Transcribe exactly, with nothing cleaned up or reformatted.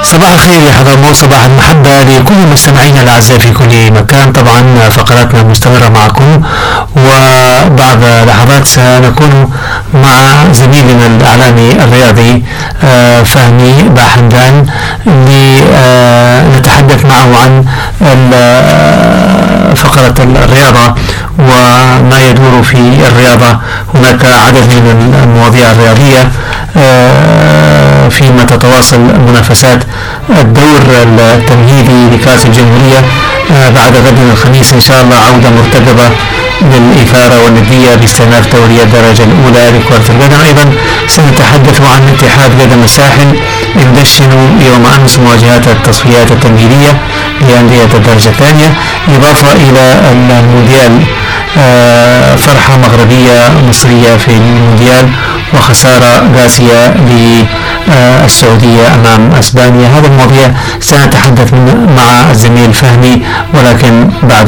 صباح الخير يا حضرموت، صباح المحبة لكل مستمعينا الأعزاء في كل مكان. طبعا فقراتنا مستمرة معكم، وبعد لحظات سنكون مع زميلنا الإعلامي الرياضي فهمي باحمدان لنتحدث معه عن فقرة الرياضة وما يدور في الرياضة. هناك عدد من المواضيع الرياضية فيما تتواصل منافسات الدور التمهيدي لكأس الجمهورية بعد غد الخميس إن شاء الله، عودة مرتقبة للإثارة والندية باستئناف دوري الدرجة الأولى لكرة القدم. أيضا سنتحدث عن اتحاد قدم الساحل يدشن يوم أمس مواجهات التصفيات التمهيدية لأندية الدرجة الثانية، إضافة إلى المونديال فرحة مغربية مصرية في المونديال وخسارة قاسية للسعودية أمام أسبانيا. هذا المواضيع سنتحدث مع الزميل فهمي، ولكن بعد